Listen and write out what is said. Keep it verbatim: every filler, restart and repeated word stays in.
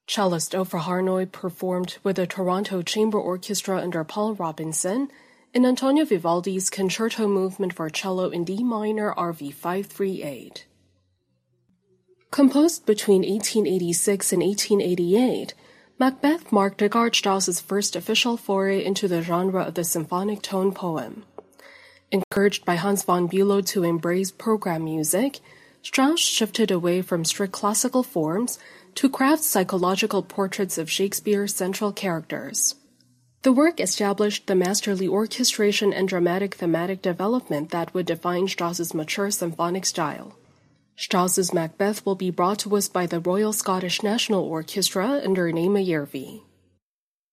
Cellist Ophir Harnoy performed with the Toronto Chamber Orchestra under Paul Robinson in Antonio Vivaldi's Concerto Movement for Cello in D minor R V five thirty-eight. Composed between eighteen eighty-six and eighteen eighty-eight, Macbeth marked Richard Strauss's first official foray into the genre of the symphonic tone poem. Encouraged by Hans von Bülow to embrace program music, Strauss shifted away from strict classical forms to craft psychological portraits of Shakespeare's central characters. The work established the masterly orchestration and dramatic thematic development that would define Strauss's mature symphonic style. Strauss's Macbeth will be brought to us by the Royal Scottish National Orchestra under Naima Järvi.